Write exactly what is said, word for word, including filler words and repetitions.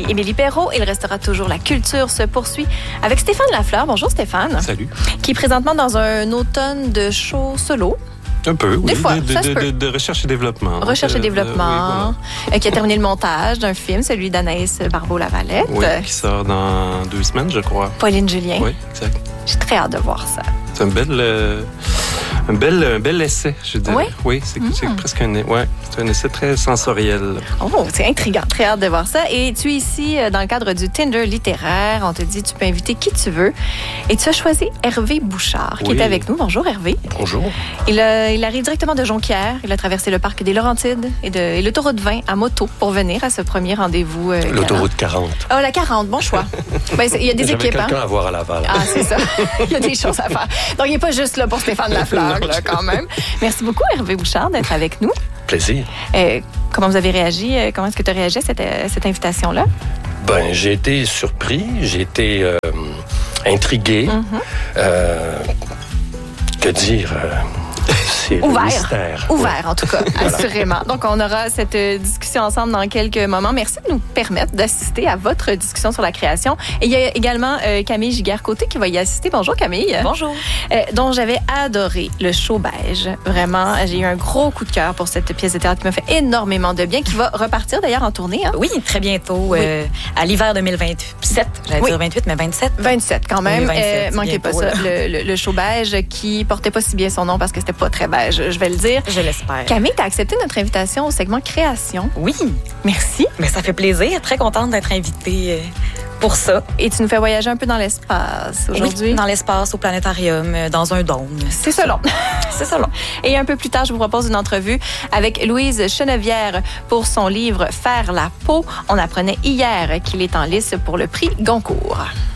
suis Émilie Perrault et il restera toujours La Culture se poursuit avec Stéphane Lafleur. Bonjour Stéphane. Salut. Qui est présentement dans un automne de show solo. Un peu, oui. Des fois, de, ça de, se peut. de, de recherche et développement. Recherche et Euh, développement, euh, oui, voilà. qui a terminé le montage d'un film, celui d'Anaïs Barbeau-Lavalette. Oui, qui sort dans deux semaines, je crois. Pauline Julien. Oui, exact. J'ai très hâte de voir ça. C'est un bel, euh, un bel, un bel essai, je dirais. Oui? Oui, c'est, Mm. c'est presque un, ouais, c'est un essai très sensoriel. Oh, c'est intriguant. Très hâte de voir ça. Et tu es ici euh, dans le cadre du Tinder littéraire. On te dit tu peux inviter qui tu veux. Et tu as choisi Hervé Bouchard, qui Oui. est avec nous. Bonjour Hervé. Bonjour. Il, a- il arrive directement de Jonquière. Il a traversé le parc des Laurentides et, de, et l'autoroute vingt à moto pour venir à ce premier rendez-vous. euh, L'autoroute quarante. galant. Oh, la quarante, bon choix. Ben, c'est- il y a des J'avais équipes, quelqu'un hein? à voir à Laval. Ah, c'est ça. Il y a des choses à faire. Donc, il n'est pas juste là pour Stéphane Lafleur, là, quand même. Merci beaucoup, Hervé Bouchard, d'être avec nous. Plaisir. Euh, comment vous avez réagi? euh, Comment est-ce que tu as réagi à cette, à cette invitation-là? Ben, j'ai été surpris, j'ai été euh, intrigué. Mhm. Euh, que dire? euh, c'est le Ouvert. mystère. Ouvert, en tout cas, Voilà. assurément. Donc, on aura cette euh, discussion ensemble dans quelques moments. Merci de nous permettre d'assister à votre discussion sur la création. Et il y a également euh, Camille Giguère-Côté qui va y assister. Bonjour, Camille. Bonjour. Euh, dont j'avais adoré le show beige. Vraiment, j'ai eu un gros coup de cœur pour cette pièce de théâtre qui m'a fait énormément de bien, qui va repartir d'ailleurs en tournée. Hein? Oui, très bientôt, euh, à l'hiver deux mille vingt-sept. J'allais Oui. dire vingt-huit, mais vingt-sept. vingt-sept quand même. Oui, vingt-sept, Euh, manquez pas bientôt, ça. là. Le, le, le show beige qui portait pas si bien son nom parce que c'était pas très beige, je vais le dire. Je l'espère. Camille, t'as accepté notre invitation au segment Création. Oui, Merci. mais ça fait plaisir. Très contente d'être invitée euh, pour ça. Et tu nous fais voyager un peu dans l'espace aujourd'hui. Oui, dans l'espace, au planétarium, euh, dans un dôme. C'est ça long. C'est ça, là. Et un peu plus tard, je vous propose une entrevue avec Louise Chenevière pour son livre Faire la peau. On apprenait hier qu'il est en lice pour le prix Goncourt.